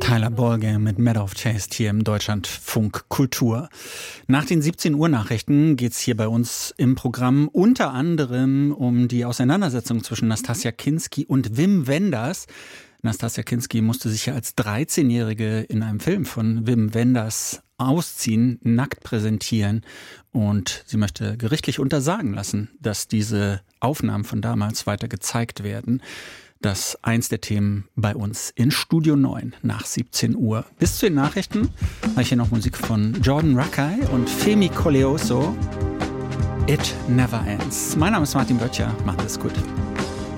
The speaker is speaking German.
Tyler Ballgame mit Matter of Taste hier im Deutschlandfunk Kultur. Nach den 17 Uhr Nachrichten geht's hier bei uns im Programm unter anderem um die Auseinandersetzung zwischen Nastassja Kinski und Wim Wenders. Nastassja Kinski musste sich ja als 13-Jährige in einem Film von Wim Wenders ausziehen, nackt präsentieren, und sie möchte gerichtlich untersagen lassen, dass diese Aufnahmen von damals weiter gezeigt werden. Das ist eins der Themen bei uns in Studio 9 nach 17 Uhr. Bis zu den Nachrichten habe ich hier noch Musik von Jordan Rakei und Femi Koleoso. It Never Ends. Mein Name ist Martin Böttcher. Macht es gut.